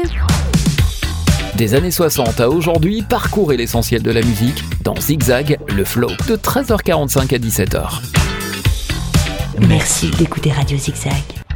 Des années 60 à aujourd'hui, parcourez l'essentiel de la musique dans Zigzag, le flow, de 13h45 à 17h. Merci d'écouter Radio Zigzag.